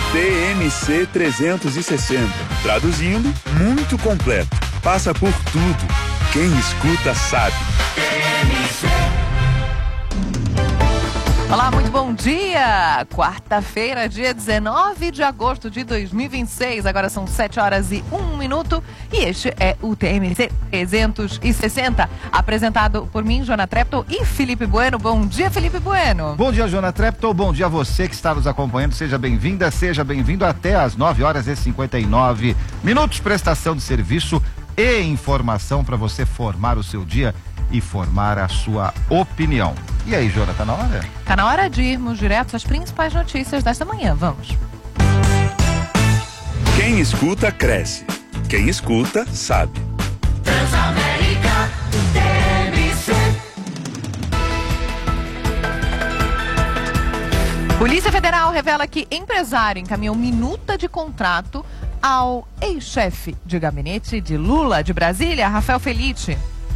TMC 360. Traduzindo, muito completo. Passa por tudo. Quem escuta sabe. Olá, muito bom dia! Quarta-feira, dia 19 de agosto de 2026. Agora são 7h01 e este é o TMC 360, apresentado por mim, Joana Treptow e Felipe Bueno. Bom dia, Felipe Bueno. Bom dia, Joana Treptow. Bom dia a você que está nos acompanhando. Seja bem-vinda, seja bem-vindo até às 9h59. Prestação de serviço e informação para você formar o seu dia e formar a sua opinião. E aí, Jona, tá na hora? Tá na hora de irmos direto às principais notícias desta manhã. Vamos. Quem escuta, cresce. Quem escuta, sabe. Transamérica, TMC. Polícia Federal revela que empresário encaminhou minuta de contrato ao ex-chefe de gabinete de Lula de Brasília, Rafael Felice.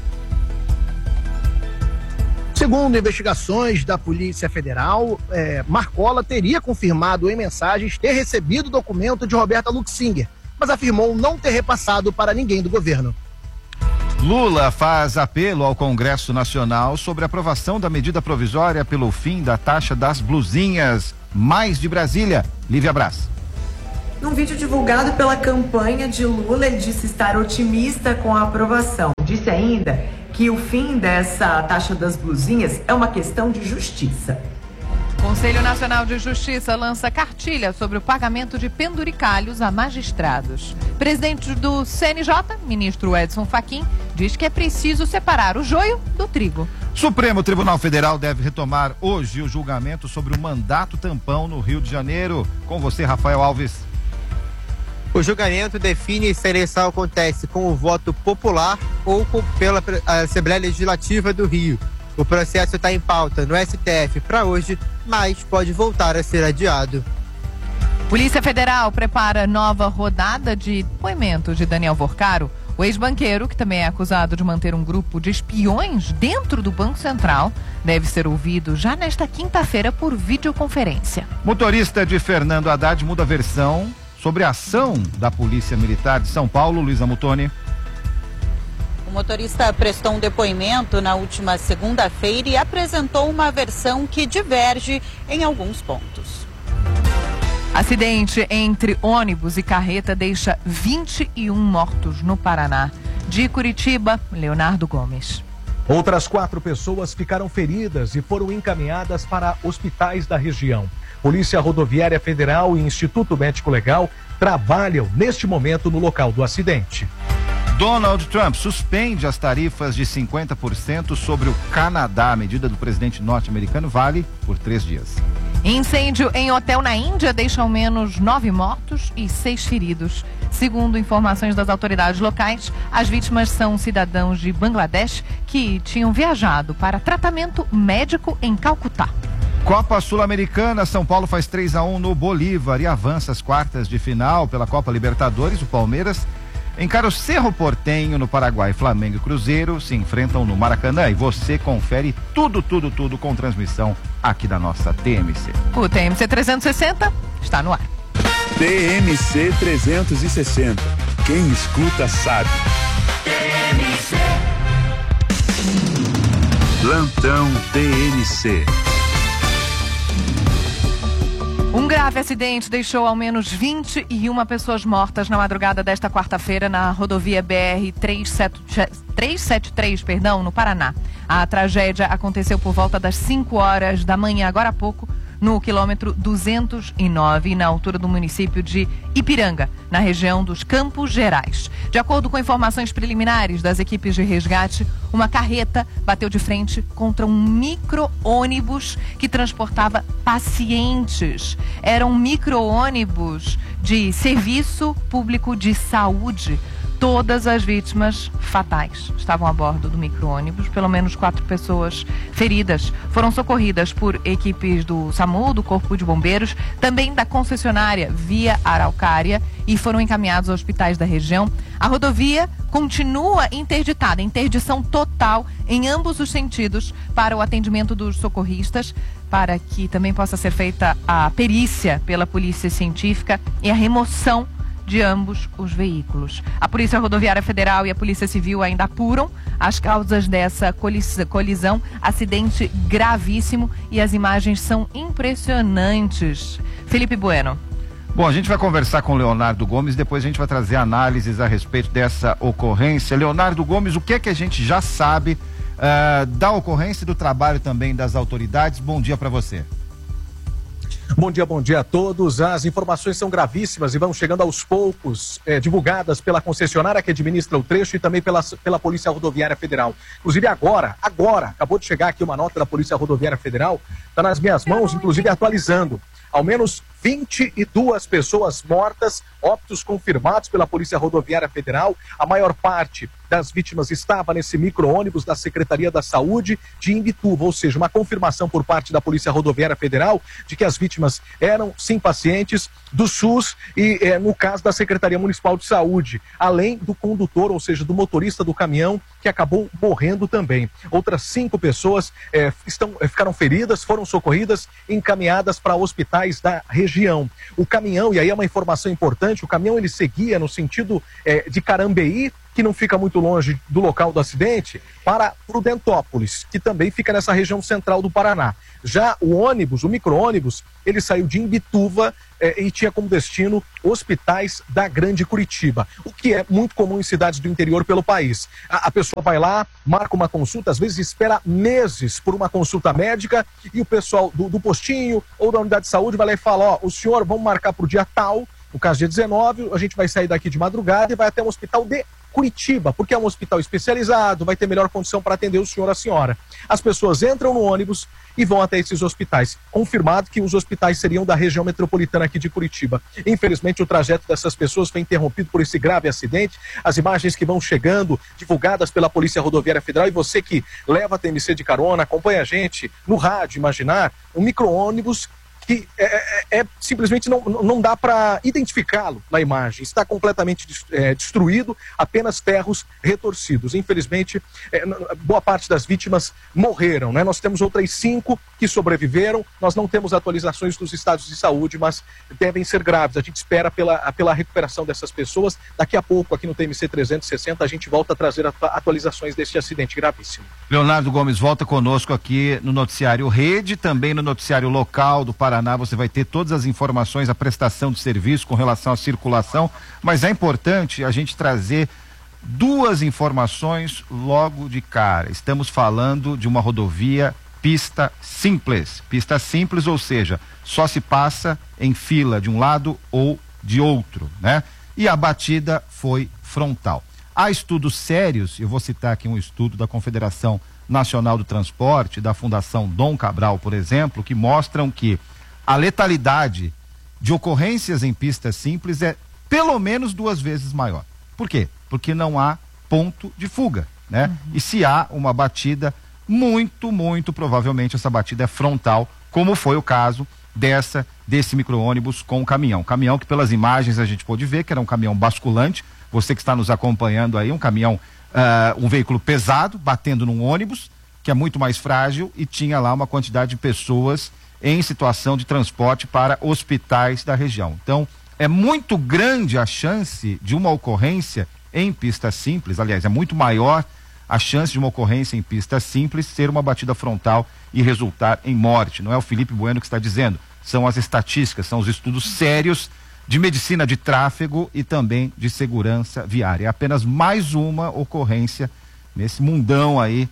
Segundo investigações da Polícia Federal, Marcola teria confirmado em mensagens ter recebido o documento de Roberta Luxinger, mas afirmou não ter repassado para ninguém do governo. Lula faz apelo ao Congresso Nacional sobre a aprovação da medida provisória pelo fim da taxa das blusinhas. Mais de Brasília, Lívia Braz. Num vídeo divulgado pela campanha de Lula, ele disse estar otimista com a aprovação. Disse ainda que o fim dessa taxa das blusinhas é uma questão de justiça. Conselho Nacional de Justiça lança cartilha sobre o pagamento de penduricalhos a magistrados. Presidente do CNJ, ministro Edson Fachin, diz que é preciso separar o joio do trigo. Supremo Tribunal Federal deve retomar hoje o julgamento sobre o mandato tampão no Rio de Janeiro. Com você, Rafael Alves. O julgamento define se a eleição acontece com o voto popular ou pela Assembleia Legislativa do Rio. O processo está em pauta no STF para hoje, mas pode voltar a ser adiado. Polícia Federal prepara nova rodada de depoimento de Daniel Vorcaro, o ex-banqueiro, que também é acusado de manter um grupo de espiões dentro do Banco Central, deve ser ouvido já nesta quinta-feira por videoconferência. Motorista de Fernando Haddad muda a versão sobre a ação da Polícia Militar de São Paulo. Luísa Mutoni. O motorista prestou um depoimento na última segunda-feira e apresentou uma versão que diverge em alguns pontos. Acidente entre ônibus e carreta deixa 21 mortos no Paraná. De Curitiba, Leonardo Gomes. Outras 4 pessoas ficaram feridas e foram encaminhadas para hospitais da região. Polícia Rodoviária Federal e Instituto Médico Legal trabalham neste momento no local do acidente. Donald Trump suspende as tarifas de 50% sobre o Canadá. A medida do presidente norte-americano vale por 3 dias. Incêndio em hotel na Índia deixa ao menos 9 mortos e 6 feridos. Segundo informações das autoridades locais, as vítimas são cidadãos de Bangladesh que tinham viajado para tratamento médico em Calcutá. Copa Sul-Americana, São Paulo faz 3-1 no Bolívar e avança às quartas de final pela Copa Libertadores. O Palmeiras encara o Cerro Porteño no Paraguai. Flamengo e Cruzeiro se enfrentam no Maracanã. E você confere tudo com transmissão aqui da nossa TMC. O TMC 360 está no ar. TMC 360. Quem escuta sabe. TMC. Plantão TMC. Um grave acidente deixou ao menos 21 pessoas mortas na madrugada desta quarta-feira na rodovia BR-373, no Paraná. A tragédia aconteceu por volta das 5 horas da manhã, agora há pouco, no quilômetro 209, na altura do município de Ipiranga, na região dos Campos Gerais. De acordo com informações preliminares das equipes de resgate, uma carreta bateu de frente contra um micro-ônibus que transportava pacientes. Era um micro-ônibus de serviço público de saúde. Todas as vítimas fatais estavam a bordo do micro-ônibus. Pelo menos 4 pessoas feridas foram socorridas por equipes do SAMU, do Corpo de Bombeiros, também da concessionária Via Araucária, e foram encaminhados a hospitais da região. A rodovia continua interditada, interdição total em ambos os sentidos para o atendimento dos socorristas, para que também possa ser feita a perícia pela Polícia Científica e a remoção de ambos os veículos. A Polícia Rodoviária Federal e a Polícia Civil ainda apuram as causas dessa colisão, acidente gravíssimo, e as imagens são impressionantes. Felipe Bueno. Bom, a gente vai conversar com o Leonardo Gomes, depois a gente vai trazer análises a respeito dessa ocorrência. Leonardo Gomes, o que é que a gente já sabe da ocorrência e do trabalho também das autoridades? Bom dia para você. Bom dia a todos. As informações são gravíssimas e vão chegando aos poucos, divulgadas pela concessionária que administra o trecho e também pela Polícia Rodoviária Federal. Inclusive agora, acabou de chegar aqui uma nota da Polícia Rodoviária Federal, está nas minhas mãos, inclusive atualizando. Ao menos 22 pessoas mortas, óbitos confirmados pela Polícia Rodoviária Federal. A maior parte das vítimas estava nesse micro-ônibus da Secretaria da Saúde de Imbituva, ou seja, uma confirmação por parte da Polícia Rodoviária Federal de que as vítimas eram, sim, pacientes do SUS e, no caso da Secretaria Municipal de Saúde, além do condutor, ou seja, do motorista do caminhão, que acabou morrendo também. Outras 5 pessoas ficaram feridas, foram socorridas e encaminhadas para hospitais da região. O caminhão, e aí é uma informação importante, o caminhão ele seguia no sentido de Carambeí, que não fica muito longe do local do acidente, para Prudentópolis, que também fica nessa região central do Paraná. Já o ônibus, o micro-ônibus, ele saiu de Imbituva e tinha como destino hospitais da Grande Curitiba, o que é muito comum em cidades do interior pelo país. A pessoa vai lá, marca uma consulta, às vezes espera meses por uma consulta médica, e o pessoal do postinho ou da unidade de saúde vai lá e fala: o senhor, vamos marcar para o dia tal, no caso dia 19, a gente vai sair daqui de madrugada e vai até um hospital de Curitiba, porque é um hospital especializado, vai ter melhor condição para atender o senhor ou a senhora. As pessoas entram no ônibus e vão até esses hospitais. Confirmado que os hospitais seriam da região metropolitana aqui de Curitiba. Infelizmente, o trajeto dessas pessoas foi interrompido por esse grave acidente. As imagens que vão chegando, divulgadas pela Polícia Rodoviária Federal, e você que leva a TMC de carona, acompanha a gente no rádio, imaginar um micro-ônibus que simplesmente não dá para identificá-lo na imagem. Está completamente destruído, apenas ferros retorcidos. Infelizmente, boa parte das vítimas morreram, né? Nós temos outras 5 que sobreviveram. Nós não temos atualizações dos estados de saúde, mas devem ser graves. A gente espera pela recuperação dessas pessoas. Daqui a pouco, aqui no TMC 360, a gente volta a trazer atualizações deste acidente gravíssimo. Leonardo Gomes volta conosco aqui no noticiário Rede, também no noticiário local do Paraná. Você vai ter todas as informações, a prestação de serviço com relação à circulação, mas é importante a gente trazer 2 informações logo de cara. Estamos falando de uma rodovia pista simples, ou seja, só se passa em fila de um lado ou de outro, né? E a batida foi frontal. Há estudos sérios, eu vou citar aqui um estudo da Confederação Nacional do Transporte, da Fundação Dom Cabral, por exemplo, que mostram que a letalidade de ocorrências em pistas simples é pelo menos 2 vezes maior. Por quê? Porque não há ponto de fuga, né? E se há uma batida, muito provavelmente essa batida é frontal, como foi o caso desse micro-ônibus com o caminhão. Caminhão que pelas imagens a gente pôde ver que era um caminhão basculante. Você que está nos acompanhando aí, um caminhão, um veículo pesado, batendo num ônibus, que é muito mais frágil, e tinha lá uma quantidade de pessoas em situação de transporte para hospitais da região. Então, é muito grande a chance de uma ocorrência em pista simples, aliás, é muito maior a chance de uma ocorrência em pista simples ser uma batida frontal e resultar em morte. Não é o Felipe Bueno que está dizendo, são as estatísticas, são os estudos sérios de medicina de tráfego e também de segurança viária. É apenas mais uma ocorrência nesse mundão aí,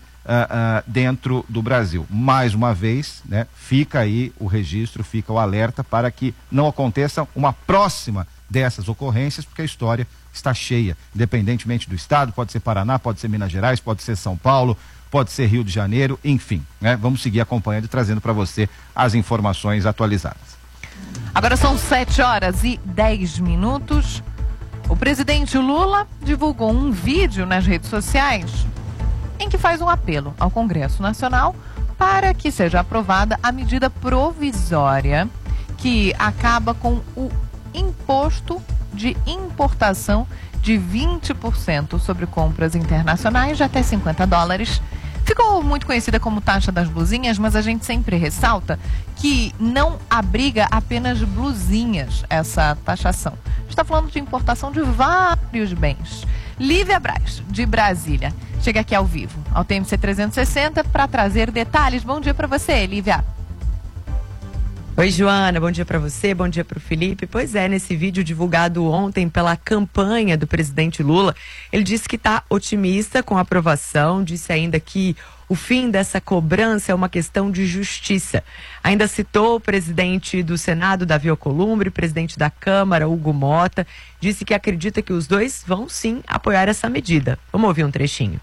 dentro do Brasil. Mais uma vez, né, fica aí o registro, fica o alerta para que não aconteça uma próxima dessas ocorrências, porque a história está cheia, independentemente do estado, pode ser Paraná, pode ser Minas Gerais, pode ser São Paulo, pode ser Rio de Janeiro, enfim, né? Vamos seguir acompanhando e trazendo para você as informações atualizadas. Agora são 7h10. O presidente Lula divulgou um vídeo nas redes sociais em que faz um apelo ao Congresso Nacional para que seja aprovada a medida provisória que acaba com o imposto de importação de 20% sobre compras internacionais de até $50. Ficou muito conhecida como taxa das blusinhas, mas a gente sempre ressalta que não abriga apenas blusinhas essa taxação. A gente está falando de importação de vários bens. Lívia Braz, de Brasília, chega aqui ao vivo, ao TMC 360, para trazer detalhes. Bom dia para você, Lívia. Oi, Joana, bom dia para você, bom dia para o Felipe. Pois é, nesse vídeo divulgado ontem pela campanha do presidente Lula, ele disse que está otimista com a aprovação, disse ainda que o fim dessa cobrança é uma questão de justiça. Ainda citou o presidente do Senado, Davi Alcolumbre, presidente da Câmara, Hugo Mota, disse que acredita que os dois vão sim apoiar essa medida. Vamos ouvir um trechinho.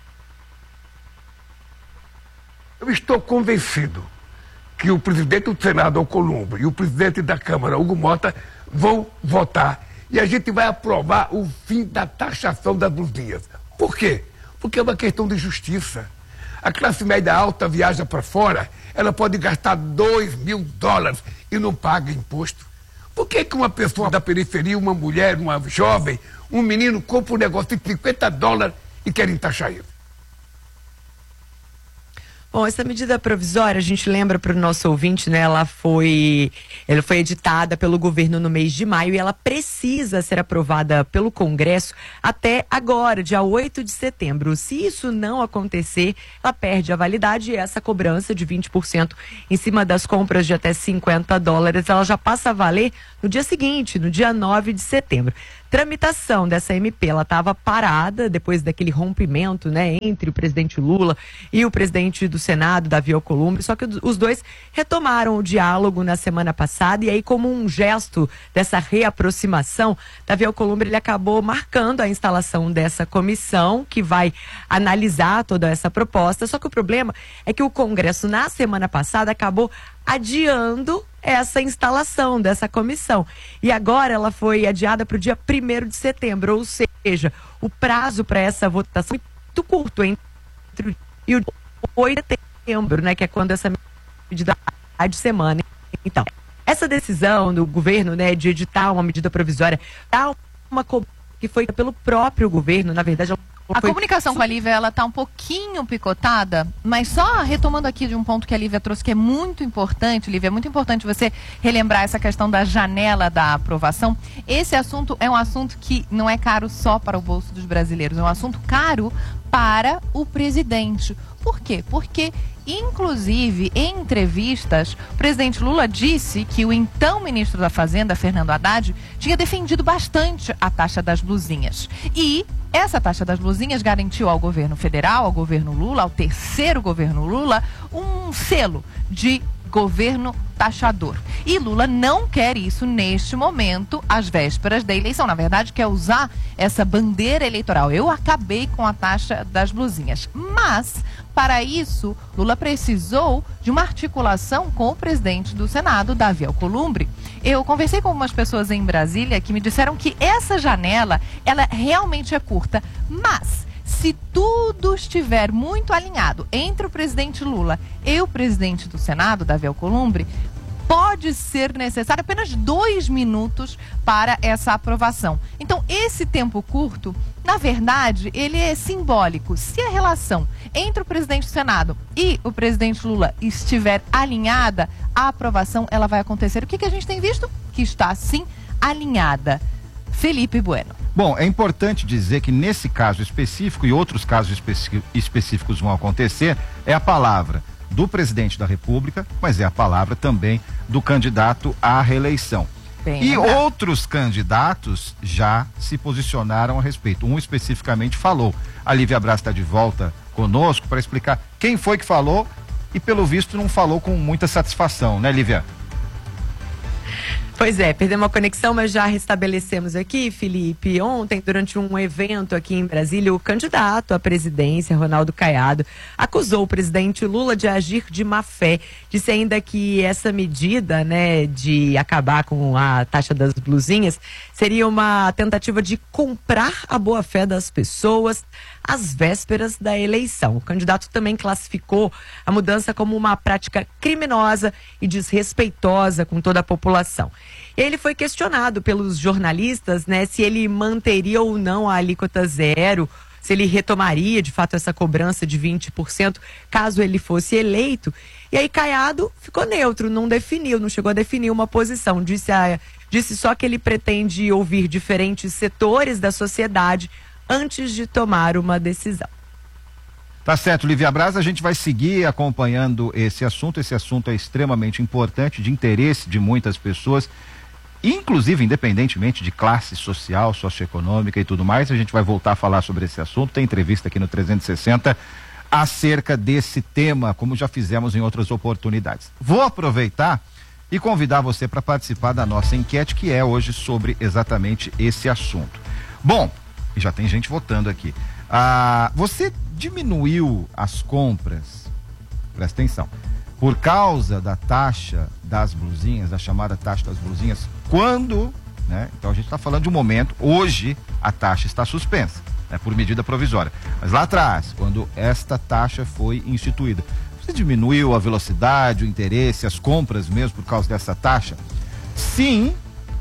Eu estou convencido que o presidente do Senado, Alcolumbre, e o presidente da Câmara, Hugo Mota, vão votar. E a gente vai aprovar o fim da taxação das blusinhas. Por quê? Porque é uma questão de justiça. A classe média alta viaja para fora, ela pode gastar $2.000 e não paga imposto. Por que uma pessoa da periferia, uma mulher, uma jovem, um menino, compra um negócio de $50 e querem taxar isso? Bom, essa medida provisória, a gente lembra para o nosso ouvinte, né? Ela foi editada pelo governo no mês de maio e ela precisa ser aprovada pelo Congresso até agora, dia 8 de setembro. Se isso não acontecer, ela perde a validade e essa cobrança de 20% em cima das compras de até $50, ela já passa a valer no dia seguinte, no dia 9 de setembro. Tramitação dessa MP, ela estava parada depois daquele rompimento, né, entre o presidente Lula e o presidente do Senado, Davi Alcolumbre, só que os dois retomaram o diálogo na semana passada e aí, como um gesto dessa reaproximação, Davi Alcolumbre ele acabou marcando a instalação dessa comissão que vai analisar toda essa proposta, só que o problema é que o Congresso na semana passada acabou adiando essa instalação dessa comissão. E agora ela foi adiada para o dia 1º de setembro, ou seja, o prazo para essa votação é muito curto, entre o 8 de setembro, né, que é quando essa medida de semana. Então, essa decisão do governo, né, de editar uma medida provisória, uma que foi pelo próprio governo, na verdade, a comunicação com a Lívia, ela tá um pouquinho picotada, mas só retomando aqui de um ponto que a Lívia trouxe, que é muito importante, Lívia, é muito importante você relembrar essa questão da janela da aprovação. Esse assunto é um assunto que não é caro só para o bolso dos brasileiros, é um assunto caro para o presidente. Por quê? Porque, inclusive, em entrevistas, o presidente Lula disse que o então ministro da Fazenda, Fernando Haddad, tinha defendido bastante a taxa das blusinhas. E essa taxa das blusinhas garantiu ao governo federal, ao governo Lula, ao terceiro governo Lula, um selo de governo taxador. E Lula não quer isso neste momento, às vésperas da eleição. Na verdade, quer usar essa bandeira eleitoral. Eu acabei com a taxa das blusinhas. Mas, para isso, Lula precisou de uma articulação com o presidente do Senado, Davi Alcolumbre. Eu conversei com algumas pessoas em Brasília que me disseram que essa janela, ela realmente é curta, mas se tudo estiver muito alinhado entre o presidente Lula e o presidente do Senado, Davi Alcolumbre, pode ser necessário apenas 2 minutos para essa aprovação. Então, esse tempo curto, na verdade, ele é simbólico. Se a relação entre o presidente do Senado e o presidente Lula estiver alinhada, a aprovação ela vai acontecer. O que a gente tem visto? Que está, sim, alinhada. Felipe Bueno. Bom, é importante dizer que nesse caso específico e outros casos específicos vão acontecer, é a palavra do presidente da República, mas é a palavra também do candidato à reeleição. E outros candidatos já se posicionaram a respeito. Um especificamente falou. A Lívia Braz está de volta conosco para explicar quem foi que falou e, pelo visto, não falou com muita satisfação, né, Lívia? Pois é, perdemos a conexão, mas já restabelecemos aqui, Felipe. Ontem, durante um evento aqui em Brasília, o candidato à presidência, Ronaldo Caiado, acusou o presidente Lula de agir de má fé. Disse ainda que essa medida, né, de acabar com a taxa das blusinhas seria uma tentativa de comprar a boa-fé das pessoas às vésperas da eleição. O candidato também classificou a mudança como uma prática criminosa e desrespeitosa com toda a população. Ele foi questionado pelos jornalistas, né, se ele manteria ou não a alíquota zero, se ele retomaria de fato essa cobrança de 20% caso ele fosse eleito. E aí Caiado ficou neutro, não definiu, não chegou a definir uma posição. Disse só que ele pretende ouvir diferentes setores da sociedade antes de tomar uma decisão. Tá certo, Lívia Braz, a gente vai seguir acompanhando esse assunto. Esse assunto é extremamente importante, de interesse de muitas pessoas, inclusive independentemente de classe social, socioeconômica e tudo mais. A gente vai voltar a falar sobre esse assunto. Tem entrevista aqui no 360 acerca desse tema, como já fizemos em outras oportunidades. Vou aproveitar e convidar você para participar da nossa enquete, que é hoje sobre exatamente esse assunto. Bom, e já tem gente votando aqui. Você diminuiu as compras, presta atenção, por causa da taxa das blusinhas, da chamada taxa das blusinhas, quando, né? Então a gente está falando de um momento, hoje a taxa está suspensa, né, por medida provisória. Mas lá atrás, quando esta taxa foi instituída, você diminuiu a velocidade, o interesse, as compras mesmo por causa dessa taxa? Sim,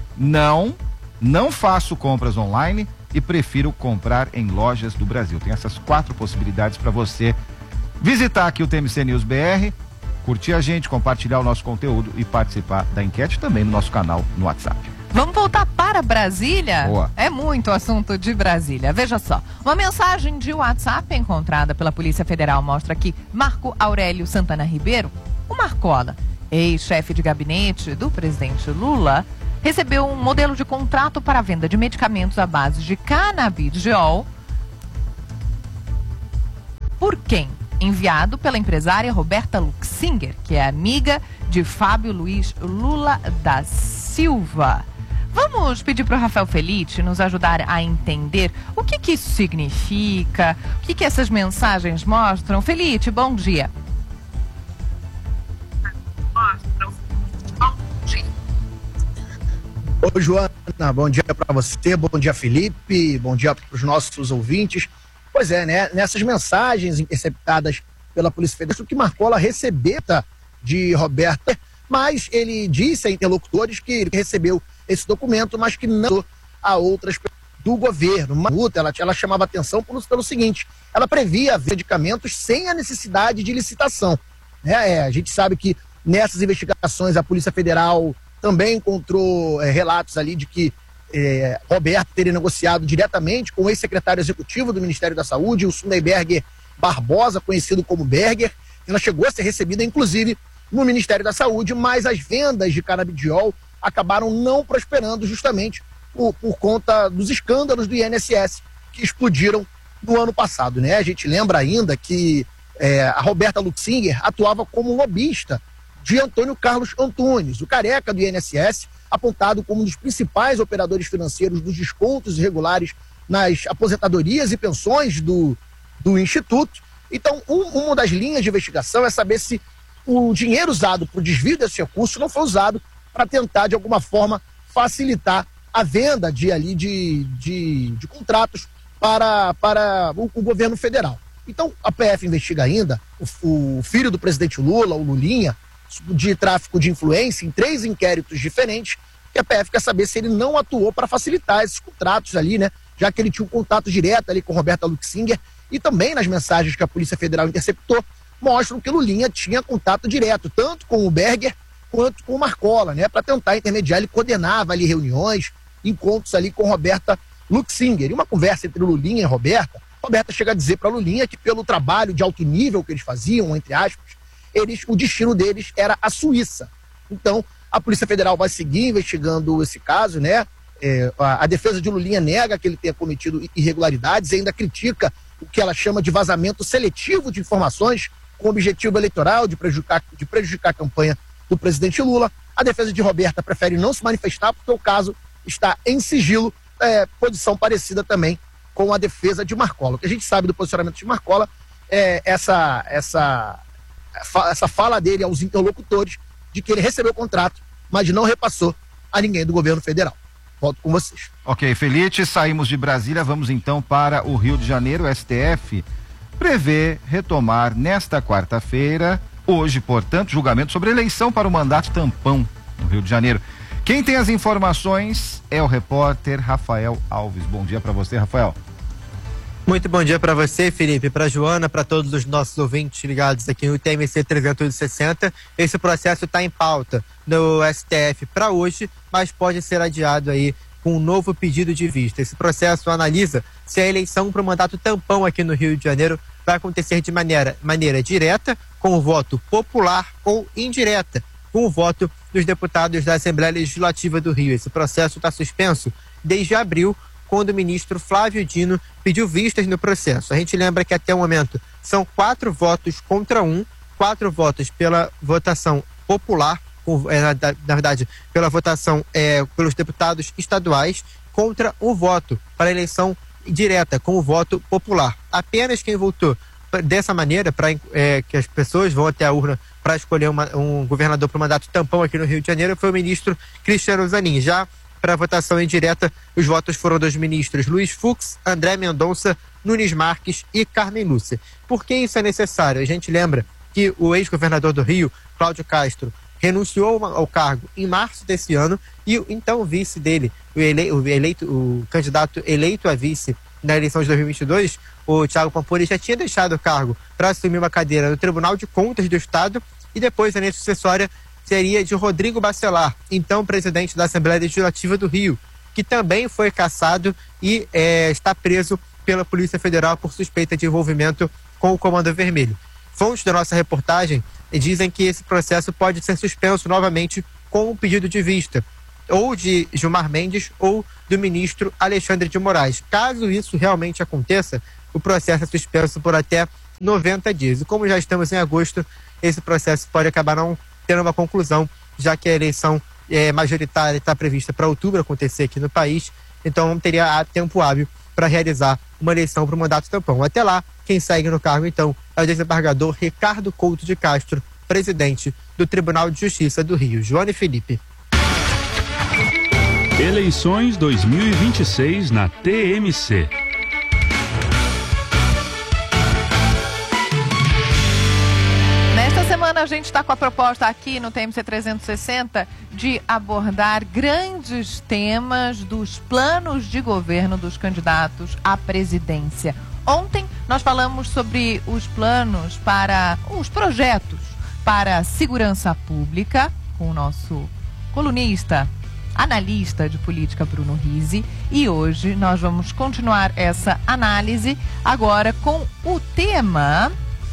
não faço compras online e prefiro comprar em lojas do Brasil. Tem essas 4 possibilidades para você visitar aqui o TMC News BR, curtir a gente, compartilhar o nosso conteúdo e participar da enquete também no nosso canal no WhatsApp. Vamos voltar para Brasília? Boa. É muito assunto de Brasília. Veja só, uma mensagem de WhatsApp encontrada pela Polícia Federal mostra que Marco Aurélio Santana Ribeiro, o Marcola, ex-chefe de gabinete do presidente Lula, recebeu um modelo de contrato para a venda de medicamentos à base de canabidiol. Por quem? Enviado pela empresária Roberta Luxinger, que é amiga de Fábio Luiz Lula da Silva. Vamos pedir para o Rafael Felite nos ajudar a entender o que isso significa, o que essas mensagens mostram. Felite, bom dia. Oi, Joana, bom dia para você, bom dia, Felipe, bom dia para os nossos ouvintes. Pois é, né? Nessas mensagens interceptadas pela Polícia Federal, que Marcola recebeu de Roberta, mas ele disse a interlocutores que ele recebeu esse documento, mas que não a outras do governo. Uma luta, ela chamava atenção pelo seguinte: ela previa medicamentos sem a necessidade de licitação. A gente sabe que nessas investigações a Polícia Federal também encontrou relatos ali de que Roberto teria negociado diretamente com o ex-secretário executivo do Ministério da Saúde, o Sundayberger Barbosa, conhecido como Berger. Ela chegou a ser recebida, inclusive, no Ministério da Saúde, mas as vendas de canabidiol acabaram não prosperando justamente por conta dos escândalos do INSS que explodiram no ano passado, né? A gente lembra ainda que a Roberta Luxinger atuava como lobista de Antônio Carlos Antunes, o careca do INSS, apontado como um dos principais operadores financeiros dos descontos irregulares nas aposentadorias e pensões do Instituto. Então, uma das linhas de investigação é saber se o dinheiro usado para o desvio desse recurso não foi usado para tentar, de alguma forma, facilitar a venda de contratos para o governo federal. Então, a PF investiga ainda o filho do presidente Lula, o Lulinha, de tráfico de influência em 3 inquéritos diferentes, que a PF quer saber se ele não atuou para facilitar esses contratos ali, né? Já que ele tinha um contato direto ali com Roberta Luxinger, e também nas mensagens que a Polícia Federal interceptou, mostram que Lulinha tinha contato direto, tanto com o Berger quanto com o Marcola, né? Para tentar intermediar, ele coordenava ali reuniões, encontros ali com Roberta Luxinger. E uma conversa entre Lulinha e Roberta chega a dizer para Lulinha que pelo trabalho de alto nível que eles faziam, entre aspas, o destino deles era a Suíça. Então, a Polícia Federal vai seguir investigando esse caso, né? A defesa de Lulinha nega que ele tenha cometido irregularidades e ainda critica o que ela chama de vazamento seletivo de informações com objetivo eleitoral de prejudicar a campanha do presidente Lula. A defesa de Roberta prefere não se manifestar porque o caso está em sigilo, posição parecida também com a defesa de Marcola. O que a gente sabe do posicionamento de Marcola é essa fala dele aos interlocutores de que ele recebeu o contrato, mas não repassou a ninguém do governo federal. Volto com vocês. Ok, Felite, saímos de Brasília, vamos então para o Rio de Janeiro. O STF prevê retomar nesta quarta-feira, hoje, portanto, julgamento sobre eleição para o mandato tampão no Rio de Janeiro. Quem tem as informações é o repórter Rafael Alves. Bom dia para você, Rafael. Muito bom dia para você, Felipe, para Joana, para todos os nossos ouvintes ligados aqui no TMC 360. Esse processo está em pauta no STF para hoje, mas pode ser adiado aí com um novo pedido de vista. Esse processo analisa se a eleição para o mandato tampão aqui no Rio de Janeiro vai acontecer de maneira direta, com o voto popular, ou indireta, com o voto dos deputados da Assembleia Legislativa do Rio. Esse processo está suspenso desde abril, quando o ministro Flávio Dino pediu vistas no processo. A gente lembra que até o momento são 4 votos contra 1, 4 votos pela votação popular, na verdade, pela votação pelos deputados estaduais, contra um voto para a eleição direta, com o voto popular. Apenas quem votou dessa maneira, que as pessoas vão até a urna para escolher um governador para o mandato tampão aqui no Rio de Janeiro, foi o ministro Cristiano Zanin. Já para a votação indireta, os votos foram dos ministros Luiz Fux, André Mendonça, Nunes Marques e Carmen Lúcia. Por que isso é necessário? A gente lembra que o ex-governador do Rio, Cláudio renunciou ao cargo em março desse ano e então o vice dele, o candidato eleito a vice na eleição de 2022, o Thiago Pampuri, já tinha deixado o cargo para assumir uma cadeira no Tribunal de Contas do Estado e depois a linha sucessória seria de Rodrigo Bacelar, então presidente da Assembleia Legislativa do Rio, que também foi cassado e está preso pela Polícia Federal por suspeita de envolvimento com o Comando Vermelho. Fontes da nossa reportagem dizem que esse processo pode ser suspenso novamente com um pedido de vista, ou de Gilmar Mendes ou do ministro Alexandre de Moraes. Caso isso realmente aconteça, o processo é suspenso por até 90 dias. E como já estamos em agosto, esse processo pode acabar não tendo uma conclusão, já que a eleição majoritária está prevista para outubro acontecer aqui no país, então não teria tempo hábil para realizar uma eleição para o mandato tampão. Até lá, quem segue no cargo, então, é o desembargador Ricardo Couto de Castro, presidente do Tribunal de Justiça do Rio. Joana e Felipe. Eleições 2026 na TMC. Nesta semana a gente está com a proposta aqui no TMC 360 de abordar grandes temas dos planos de governo dos candidatos à presidência. Ontem nós falamos sobre os planos os projetos para a segurança pública com o nosso colunista, analista de política Bruno Rizzi, e hoje nós vamos continuar essa análise agora com o tema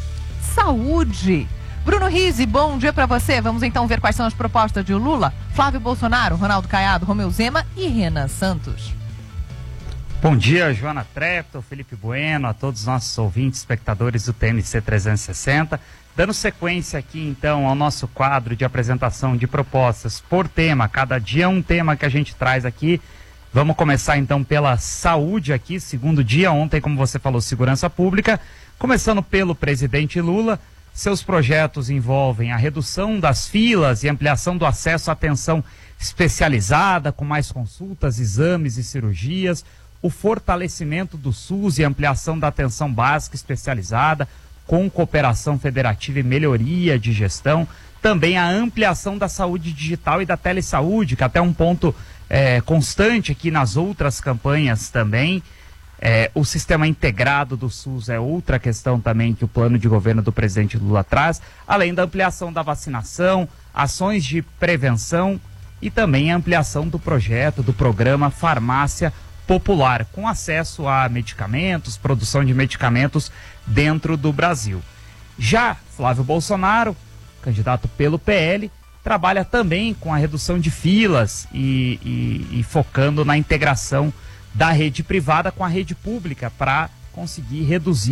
saúde. Bruno Rizzi, bom dia para você. Vamos então ver quais são as propostas de Lula, Flávio Bolsonaro, Ronaldo Caiado, Romeu Zema e Renan Santos. Bom dia, Joana Trepto, Felipe Bueno, a todos os nossos ouvintes, espectadores do TMC 360. Dando sequência aqui então ao nosso quadro de apresentação de propostas por tema, cada dia um tema que a gente traz aqui. Vamos começar então pela saúde aqui, segundo dia, ontem, como você falou, segurança pública, começando pelo presidente Lula. Seus projetos envolvem a redução das filas e ampliação do acesso à atenção especializada, com mais consultas, exames e cirurgias, o fortalecimento do SUS e ampliação da atenção básica especializada, com cooperação federativa e melhoria de gestão, também a ampliação da saúde digital e da telesaúde, que até um ponto constante aqui nas outras campanhas também. O sistema integrado do SUS é outra questão também que o plano de governo do presidente Lula traz, além da ampliação da vacinação, ações de prevenção e também a ampliação do projeto, do programa Farmácia Popular, com acesso a medicamentos, produção de medicamentos dentro do Brasil. Já Flávio Bolsonaro, candidato pelo PL, trabalha também com a redução de filas e focando na integração da rede privada com a rede pública para conseguir reduzir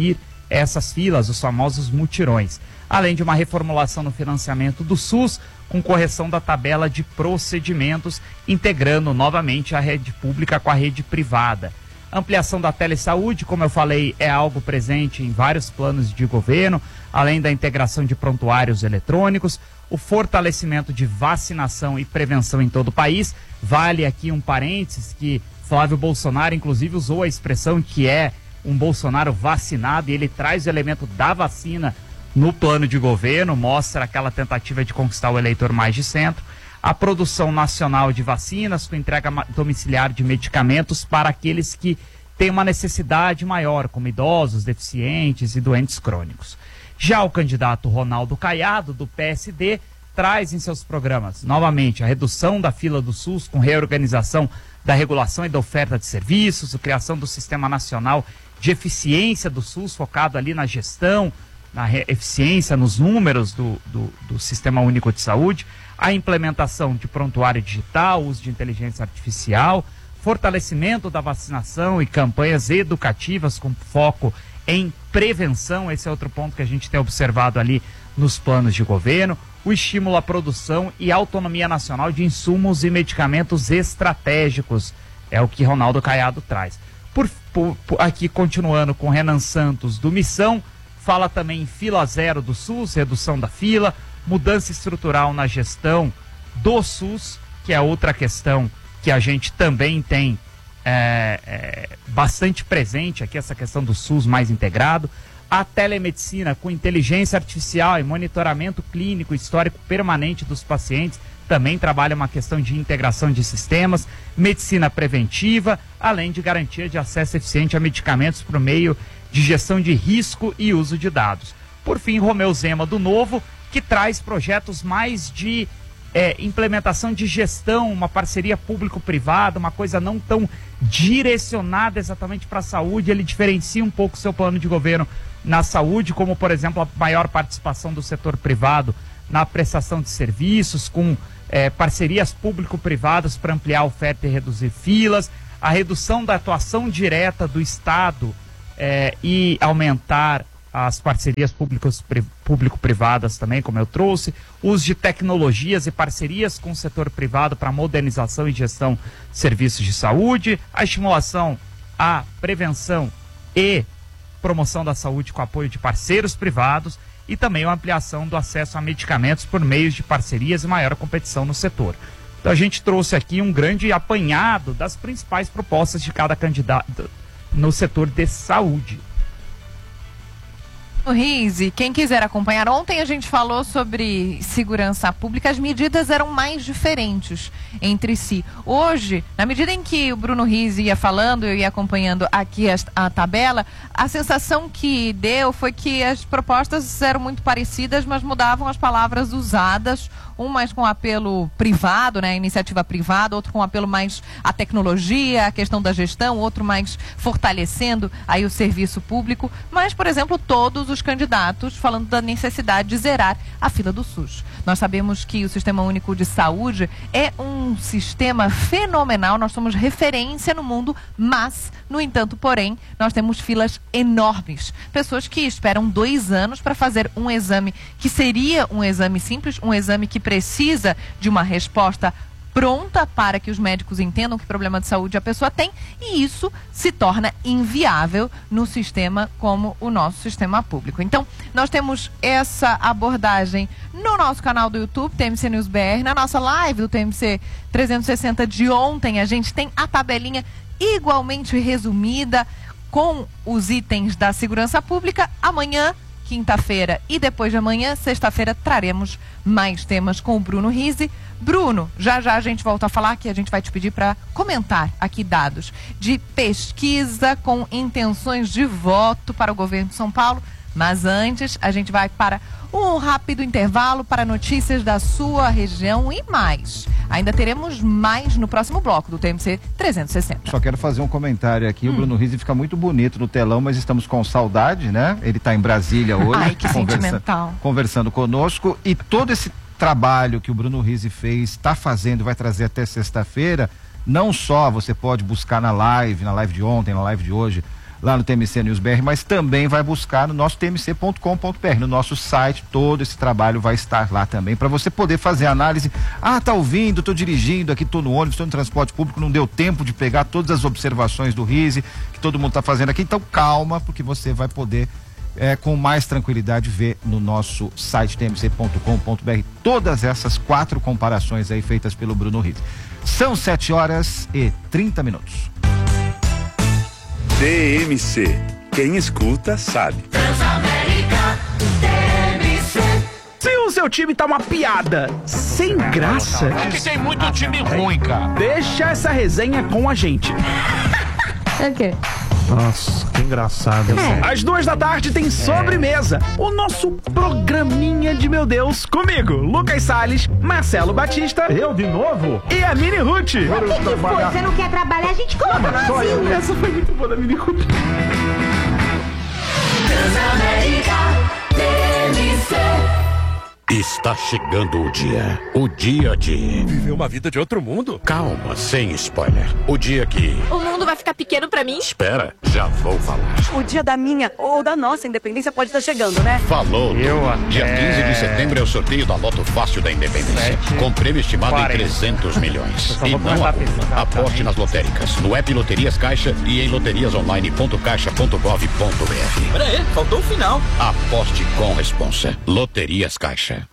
essas filas, os famosos mutirões. Além de uma reformulação no financiamento do SUS, com correção da tabela de procedimentos, integrando novamente a rede pública com a rede privada. Ampliação da telesaúde, como eu falei, é algo presente em vários planos de governo, além da integração de prontuários eletrônicos, o fortalecimento de vacinação e prevenção em todo o país. Vale aqui um parênteses que Flávio Bolsonaro, inclusive, usou a expressão que é um Bolsonaro vacinado, e ele traz o elemento da vacina no plano de governo, mostra aquela tentativa de conquistar o eleitor mais de centro. A produção nacional de vacinas com entrega domiciliar de medicamentos para aqueles que têm uma necessidade maior, como idosos, deficientes e doentes crônicos. Já o candidato Ronaldo Caiado, do PSD, traz em seus programas, novamente, a redução da fila do SUS com reorganização da regulação e da oferta de serviços, a criação do Sistema Nacional de Eficiência do SUS, focado ali na gestão, na eficiência, nos números do Sistema Único de Saúde, a implementação de prontuário digital, uso de inteligência artificial, fortalecimento da vacinação e campanhas educativas com foco em prevenção. Esse é outro ponto que a gente tem observado ali nos planos de governo. O estímulo à produção e autonomia nacional de insumos e medicamentos estratégicos, é o que Ronaldo Caiado traz. Aqui, continuando com Renan Santos, do Missão, fala também em fila zero do SUS, redução da fila, mudança estrutural na gestão do SUS, que é outra questão que a gente também tem bastante presente aqui, essa questão do SUS mais integrado. A telemedicina com inteligência artificial e monitoramento clínico histórico permanente dos pacientes, também trabalha uma questão de integração de sistemas, medicina preventiva, além de garantia de acesso eficiente a medicamentos por meio de gestão de risco e uso de dados. Por fim, Romeu Zema, do Novo, que traz projetos mais de implementação de gestão, uma parceria público-privada, uma coisa não tão direcionada exatamente para a saúde. Ele diferencia um pouco o seu plano de governo na saúde, como, por exemplo, a maior participação do setor privado na prestação de serviços, com parcerias público-privadas para ampliar a oferta e reduzir filas, a redução da atuação direta do Estado e aumentar as parcerias público-privadas também, como eu trouxe, uso de tecnologias e parcerias com o setor privado para modernização e gestão de serviços de saúde, a estimulação à prevenção e promoção da saúde com apoio de parceiros privados e também a ampliação do acesso a medicamentos por meio de parcerias e maior competição no setor. Então a gente trouxe aqui um grande apanhado das principais propostas de cada candidato no setor de saúde. O Rizzi, quem quiser acompanhar, ontem a gente falou sobre segurança pública, as medidas eram mais diferentes entre si. Hoje, na medida em que o Bruno Rizzi ia falando, eu ia acompanhando aqui a tabela, a sensação que deu foi que as propostas eram muito parecidas, mas mudavam as palavras usadas, um mais com apelo privado, né, iniciativa privada, outro com apelo mais à tecnologia, à questão da gestão, outro mais fortalecendo aí o serviço público, mas, por exemplo, todos os candidatos falando da necessidade de zerar a fila do SUS. Nós sabemos que o Sistema Único de Saúde é um sistema fenomenal, nós somos referência no mundo, mas, no entanto, porém, nós temos filas enormes. Pessoas que esperam 2 anos para fazer um exame que seria um exame simples, um exame que precisa de uma resposta pronta para que os médicos entendam que problema de saúde a pessoa tem, e isso se torna inviável no sistema como o nosso sistema público. Então, nós temos essa abordagem no nosso canal do YouTube, TMC News BR, na nossa live do TMC 360 de ontem, a gente tem a tabelinha igualmente resumida com os itens da segurança pública. Amanhã, quinta-feira e depois de amanhã, sexta-feira, traremos mais temas com o Bruno Rizzi. Bruno, já a gente volta a falar, que a gente vai te pedir para comentar aqui dados de pesquisa com intenções de voto para o governo de São Paulo. Mas antes, a gente vai para um rápido intervalo para notícias da sua região e mais. Ainda teremos mais no próximo bloco do TMC 360. Só quero fazer um comentário aqui. O Bruno Rizzi fica muito bonito no telão, mas estamos com saudade, né? Ele está em Brasília hoje. Ai, que sentimental. Conversando conosco. E todo esse trabalho que o Bruno Rizzi fez, está fazendo, vai trazer até sexta-feira. Não só você pode buscar na live de ontem, na live de hoje, lá no TMC News BR, mas também vai buscar no nosso tmc.com.br, no nosso site. Todo esse trabalho vai estar lá também para você poder fazer análise. Tá ouvindo, tô dirigindo aqui, tô no ônibus, tô no transporte público, não deu tempo de pegar todas as observações do RISE que todo mundo tá fazendo aqui, então calma, porque você vai poder com mais tranquilidade ver no nosso site tmc.com.br todas essas 4 comparações aí feitas pelo Bruno Rizzi. São 7h30. TMC. Quem escuta sabe. Transamérica, TMC. Se o seu time tá uma piada sem graça... É que tem muito time ruim, cara. Deixa essa resenha com a gente. É o quê? Nossa, que engraçado. Às 14h tem Sobremesa, o nosso programinha de meu Deus, comigo, Lucas Salles, Marcelo Batista, eu de novo, e a Mini Ruth. O que foi? Você não quer trabalhar? A gente coloca no Brasil. Essa foi muito boa da Mini Ruth. Transamérica, TMC. Está chegando o dia de viver uma vida de outro mundo. Calma, sem spoiler. O dia que o mundo vai ficar pequeno pra mim? Espera, já vou falar. O dia da minha ou da nossa independência pode estar chegando, né? Falou. Dia 15 de setembro é o sorteio da Loto Fácil da Independência, com prêmio estimado em 300 milhões. E não aposte nas lotéricas, no app Loterias Caixa e em loteriasonline.caixa.gov.br. Pera aí, faltou o final. Aposte com responsa. Loterias Caixa.